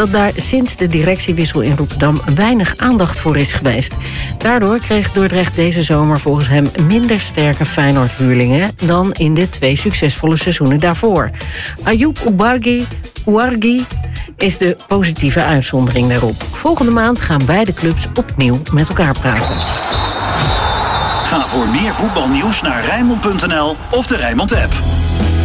dat daar sinds de directiewissel in Rotterdam weinig aandacht voor is geweest. Daardoor kreeg Dordrecht deze zomer volgens hem minder sterke Feyenoord-huurlingen dan in de 2 succesvolle seizoenen daarvoor. Ayoub Ouarghi is de positieve uitzondering daarop. Volgende maand gaan beide clubs opnieuw met elkaar praten. Ga voor meer voetbalnieuws naar Rijnmond.nl of de Rijnmond-app.